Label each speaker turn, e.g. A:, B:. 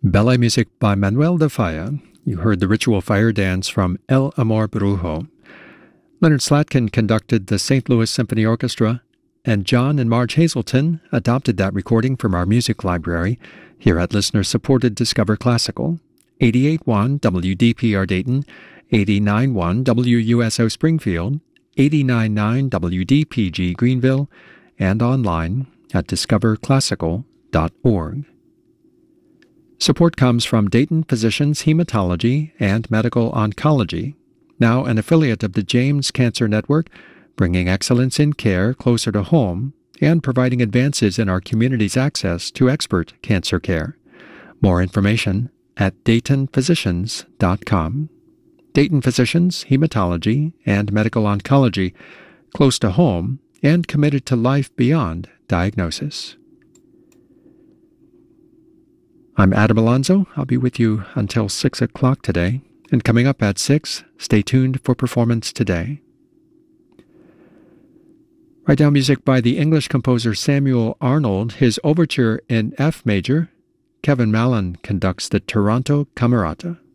A: Ballet music by Manuel de Falla. You heard the ritual fire dance from El Amor Brujo. Leonard Slatkin conducted the St. Louis Symphony Orchestra, and John and Marge Hazelton adopted that recording from our music library here at listener-supported Discover Classical. 88.1 WDPR Dayton, 89.1 WUSO Springfield, 89.9 WDPG Greenville, and online at discoverclassical.org. Support comes from Dayton Physicians Hematology and Medical Oncology, now an affiliate of the James Cancer Network, bringing excellence in care closer to home and providing advances in our community's access to expert cancer care. More information at DaytonPhysicians.com. Dayton Physicians Hematology and Medical Oncology, close to home and committed to life beyond diagnosis. I'm Adam Alonzo. I'll be with you until 6 o'clock today. And coming up at 6, stay tuned for Performance Today. Right now, music by the English composer Samuel Arnold, his overture in F major. Kevin Mallon conducts the Toronto Camerata.